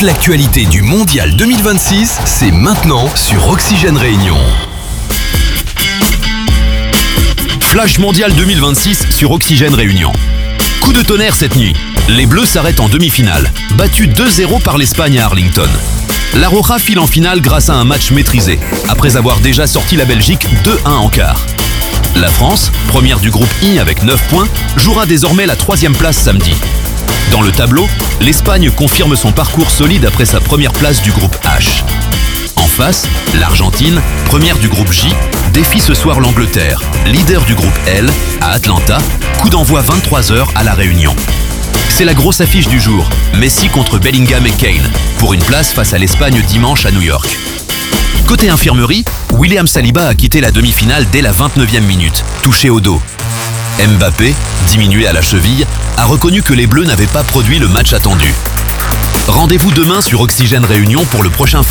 Toute l'actualité du Mondial 2026, c'est maintenant sur Oxygène Réunion. Flash Mondial 2026 sur Oxygène Réunion. Coup de tonnerre cette nuit. Les Bleus s'arrêtent en demi-finale, battus 2-0 par l'Espagne à Arlington. La Roja file en finale grâce à un match maîtrisé, après avoir déjà sorti la Belgique 2-1 en quart. La France, première du groupe I avec 9 points, jouera désormais la 3e place samedi. Dans le tableau, l'Espagne confirme son parcours solide après sa première place du groupe H. En face, l'Argentine, première du groupe J, défie ce soir l'Angleterre, leader du groupe L, à Atlanta, coup d'envoi 23h à La Réunion. C'est la grosse affiche du jour, Messi contre Bellingham et Kane, pour une place face à l'Espagne dimanche à New York. Côté infirmerie, William Saliba a quitté la demi-finale dès la 29e minute, touché au dos. Mbappé, diminué à la cheville, a reconnu que les Bleus n'avaient pas produit le match attendu. Rendez-vous demain sur Oxygène Réunion pour le prochain flash.